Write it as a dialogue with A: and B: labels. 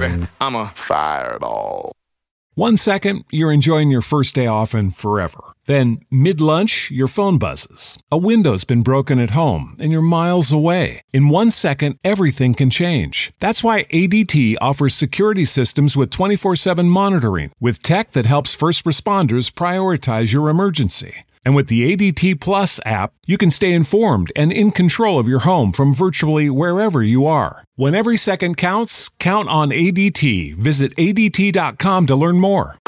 A: baby, I'm a fireball.
B: 1 second, you're enjoying your first day off and forever. Then, mid-lunch, your phone buzzes. A window's been broken at home, and you're miles away. In 1 second, everything can change. That's why ADT offers security systems with 24/7 monitoring, with tech that helps first responders prioritize your emergency. And with the ADT Plus app, you can stay informed and in control of your home from virtually wherever you are. When every second counts, count on ADT. Visit ADT.com to learn more.